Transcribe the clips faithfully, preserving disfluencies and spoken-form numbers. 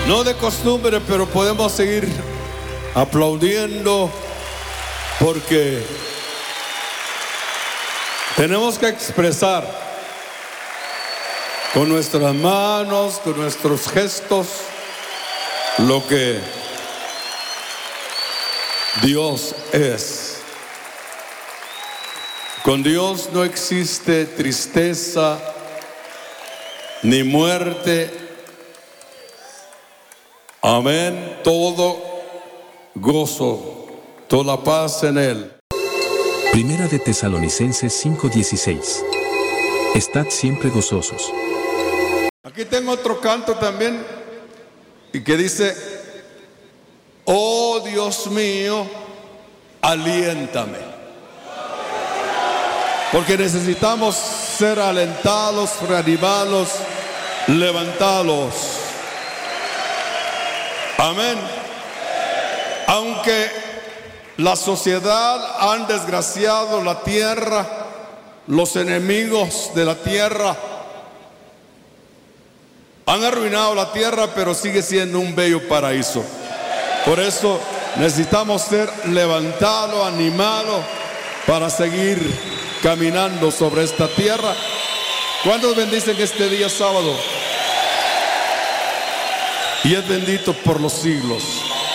No de costumbre, pero podemos seguir aplaudiendo porque tenemos que expresar con nuestras manos, con nuestros gestos, lo que Dios es. Con Dios no existe tristeza ni muerte. Amén. Todo gozo, toda paz en Él. Primera de Tesalonicenses cinco dieciséis. Estad siempre gozosos. Aquí tengo otro canto también y que dice: oh Dios mío, aliéntame. Porque necesitamos ser alentados, reanimados, levantados. Amén. Aunque la sociedad han desgraciado la tierra, los enemigos de la tierra han arruinado la tierra, pero sigue siendo un bello paraíso. Por eso necesitamos ser levantados, animados para seguir caminando sobre esta tierra. ¿Cuántos bendicen este día sábado? Y es bendito por los siglos.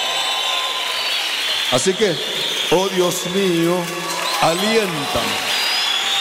Así que, oh Dios mío, aliéntame.